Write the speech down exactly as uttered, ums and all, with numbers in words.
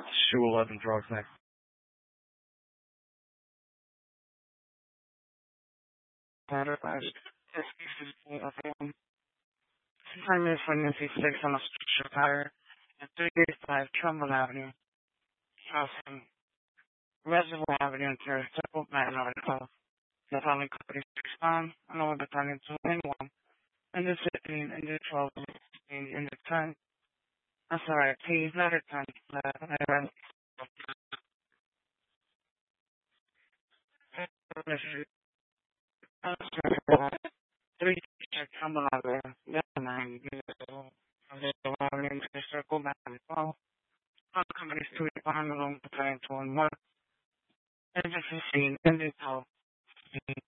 Shoe eleven drugs next. Saturday. Sometime is when Nancy six on a structure fire at three eighty-five Trumbull Avenue, Housing, Reservoir Avenue, and Terrace, Temple, Manhattan, Arkansas. The following companies to respond, along with the turning to anyone, and the fifteen, and the twelve, and the sixteen, and the ten. I'm sorry, please, letter ten, uh, I read. I'm sorry, three, Trumbull Avenue.